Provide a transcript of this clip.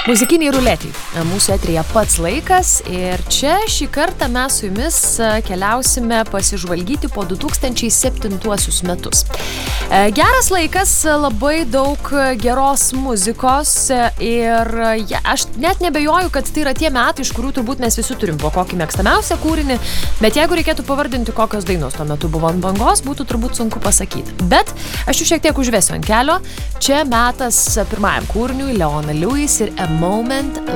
Muzikiniai ruletį. Mūsų eteryje pats laikas ir čia šį kartą mes su jumis keliausime pasižvalgyti po 2007 metus. Geras laikas, labai daug geros muzikos ir aš net nebejoju, kad tai yra tie metai, iš kurių turbūt mes visi turim po kokį mėgstamiausią kūrinį, bet jeigu reikėtų pavardinti, kokios dainos tuo metu buvo ant bangos, būtų turbūt sunku pasakyti. Bet aš jų šiek tiek užvesiu ant kelio. Čia metas pirmajam kūriniui Leona Lewis ir A Moment